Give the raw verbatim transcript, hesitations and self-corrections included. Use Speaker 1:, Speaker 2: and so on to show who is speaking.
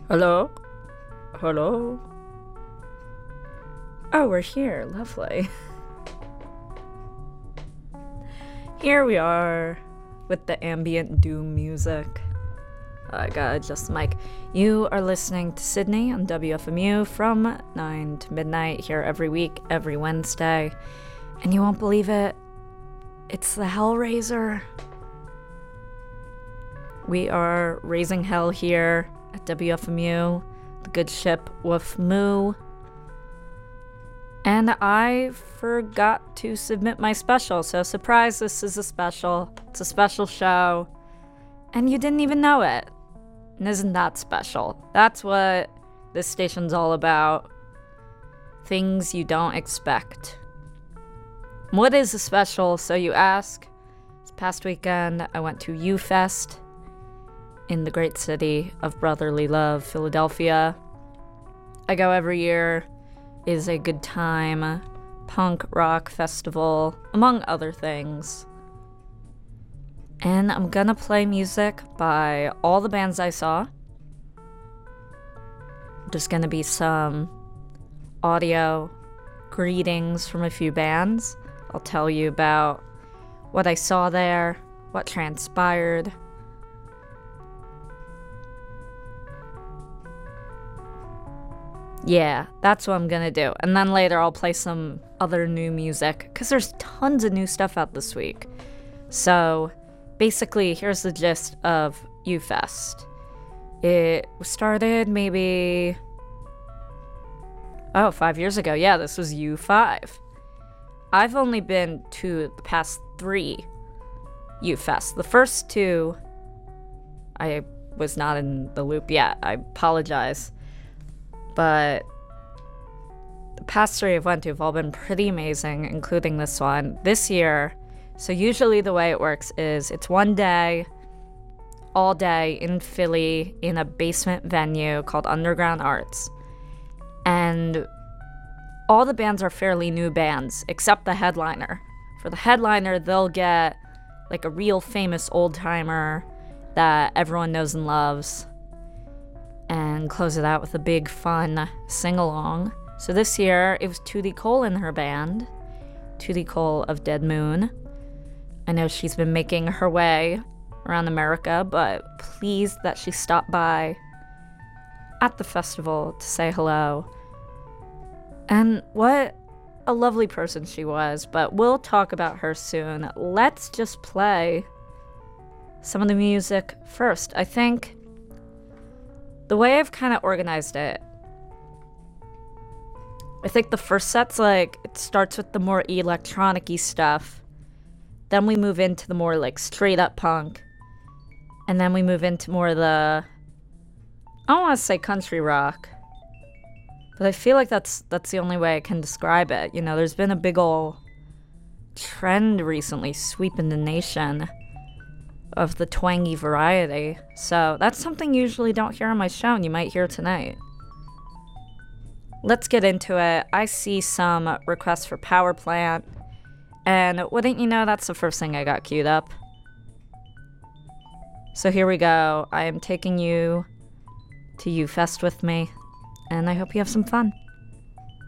Speaker 1: Hello? Hello? Oh, we're here. Lovely. Here we are with the ambient doom music. I gotta adjust the mic. You are listening to Sydney on W F M U from nine to midnight here every week, every Wednesday. And you won't believe it, it's the Hellraiser. We are raising hell here at W F M U, the good ship Woof Moo. And I forgot to submit my special, so surprise, this is a special. It's a special show. And you didn't even know it. And isn't that special? That's what this station's all about. Things you don't expect. What is a special, so you ask? This past weekend, I went to U-Fest in the great city of brotherly love, Philadelphia. I go every year. It is a good time. Punk rock festival, among other things. And I'm gonna play music by all the bands I saw. There's gonna be some audio greetings from a few bands. I'll tell you about what I saw there, what transpired. Yeah, that's what I'm gonna do. And then later I'll play some other new music, because there's tons of new stuff out this week. So, basically, here's the gist of U-Fest. It started maybe... Oh, five years ago. Yeah, this was U five. I've only been to the past three U-Fest. The first two, I was not in the loop yet. I apologize. But the past three I've went to have all been pretty amazing, including this one. This year, so usually the way it works is it's one day, all day in Philly in a basement venue called Underground Arts. And all the bands are fairly new bands, except the headliner. For the headliner, they'll get like a real famous old-timer that everyone knows and loves, and close it out with a big, fun sing-along. So this year, it was Tootie Cole and her band, Tootie Cole of Dead Moon. I know she's been making her way around America, but pleased that she stopped by at the festival to say hello. And what a lovely person she was, but we'll talk about her soon. Let's just play some of the music first. I think the way I've kind of organized it, I think the first set's like, it starts with the more electronic-y stuff. Then we move into the more like straight-up punk. And then we move into more of the, I don't want to say country rock, but I feel like that's that's the only way I can describe it. You know, there's been a big ol' trend recently sweeping the nation of the twangy variety. So that's something you usually don't hear on my show, and you might hear tonight. Let's get into it. I see some requests for Power Plant, and wouldn't you know, that's the first thing I got queued up. So here we go. I am taking you to U-Fest with me, and I hope you have some fun.